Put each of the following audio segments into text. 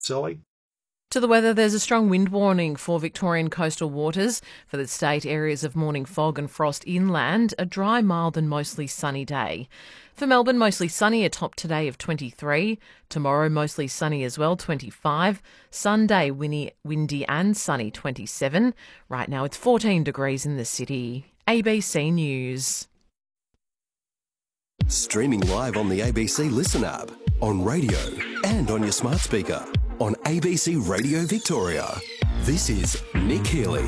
Sally? To the weather, there's a strong wind warning for Victorian coastal waters. For the state, areas of morning fog and frost inland, a dry, mild and mostly sunny day. For Melbourne, mostly sunny, a top today of 23. Tomorrow, mostly sunny as well, 25. Sunday, windy and sunny, 27. Right now, it's 14 degrees in the city. ABC News. Streaming live on the ABC Listen app, on radio and on your smart speaker. On ABC Radio Victoria, this is Nick Healy.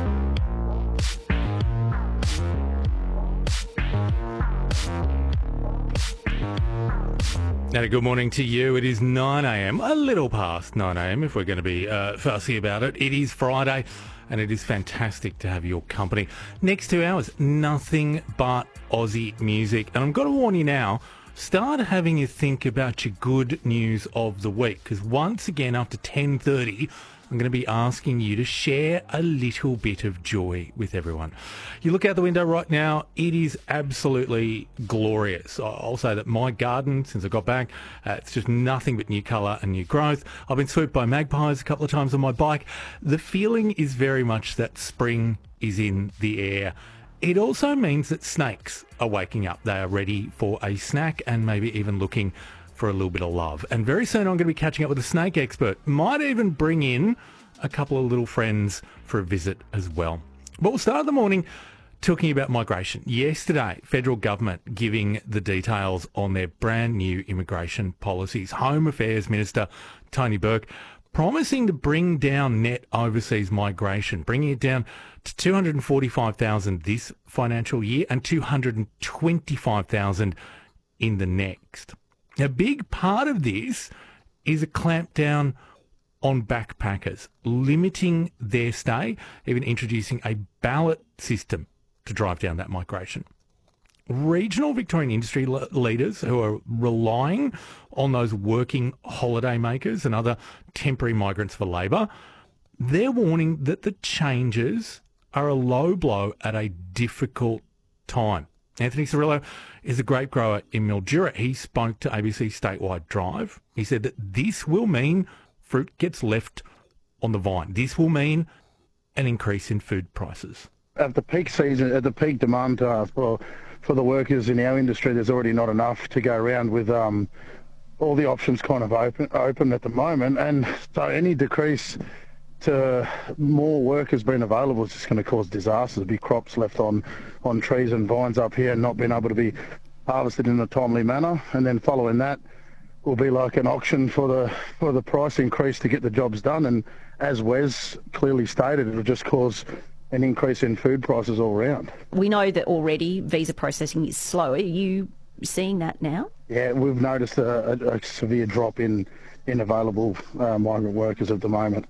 And a good morning to you. It is 9 a.m, a little past 9 a.m. if we're going to be fussy about it. It is Friday and it is fantastic to have your company. Next 2 hours, nothing but Aussie music. And I'm going to warn you now, start having you think about your good news of the week, because once again after 10:30 I'm going to be asking you to share a little bit of joy with everyone. You look out the window right now, it is absolutely glorious. I'll say that my garden, since I got back, it's just nothing but new colour and new growth. I've been swooped by magpies a couple of times on my bike. The feeling is very much that spring is in the air. It also means that snakes are waking up. They are ready for a snack and maybe even looking for a little bit of love. And very soon I'm going to be catching up with a snake expert. Might even bring in a couple of little friends for a visit as well. But we'll start the morning talking about migration. Yesterday, federal government giving the details on their brand new immigration policies. Home Affairs Minister Tony Burke promising to bring down net overseas migration, bringing it down to 245,000 this financial year and 225,000 in the next. A big part of this is a clampdown on backpackers, limiting their stay, even introducing a ballot system to drive down that migration. Regional Victorian industry leaders who are relying on those working holiday makers and other temporary migrants for labour, they're warning that the changes are a low blow at a difficult time. Anthony Cirillo is a grape grower in Mildura. He spoke to ABC Statewide Drive. He said that this will mean fruit gets left on the vine. This will mean an increase in food prices. At the peak season, at the peak demand for the workers in our industry, there's already not enough to go around with all the options kind of open at the moment. And so any decrease to more workers being available is just going to cause disasters. There'll be crops left on trees and vines up here and not being able to be harvested in a timely manner. And then following that will be like an auction for the price increase to get the jobs done. And as Wes clearly stated, it'll just cause an increase in food prices all around. We know that already visa processing is slow. Are you seeing that now? Yeah, we've noticed a severe drop in available migrant workers at the moment.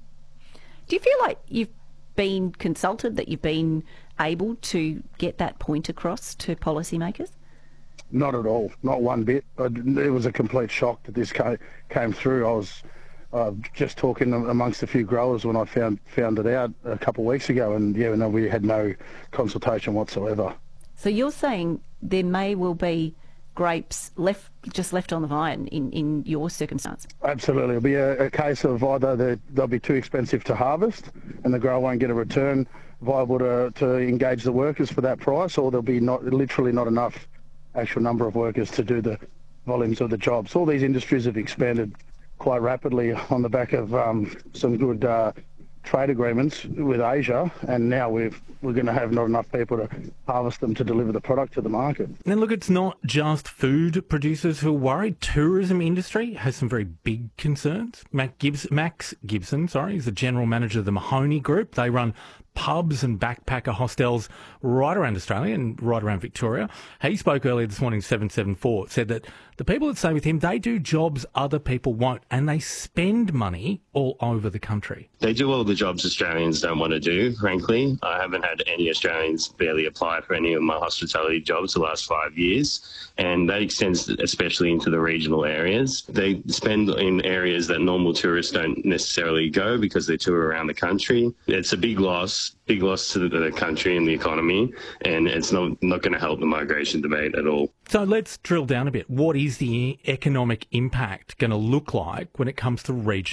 Do you feel like you've been consulted, that you've been able to get that point across to policymakers? Not at all, not one bit. It was a complete shock that this came through. I was just talking amongst a few growers when I found it out a couple of weeks ago, and yeah, no, we had no consultation whatsoever. So you're saying there may well be grapes just left on the vine in your circumstance? Absolutely. It'll be a case of either they'll be too expensive to harvest and the grower won't get a return viable to engage the workers for that price, or there'll be literally not enough actual number of workers to do the volumes of the jobs. All these industries have expanded quite rapidly on the back of some good trade agreements with Asia, and now we're going to have not enough people to harvest them to deliver the product to the market. And look, it's not just food producers who are worried. Tourism industry has some very big concerns. Max Gibson, is the general manager of the Mahoney Group. They run pubs and backpacker hostels right around Australia and right around Victoria. He spoke earlier this morning, 774, said that the people that stay with him, they do jobs other people won't, and they spend money all over the country. They do all the jobs Australians don't want to do, frankly. I haven't had any Australians barely apply for any of my hospitality jobs the last 5 years, and that extends especially into the regional areas. They spend in areas that normal tourists don't necessarily go because they tour around the country. It's a big loss to the country and the economy, and it's not going to help the migration debate at all. So let's drill down a bit. What is the economic impact going to look like when it comes to regional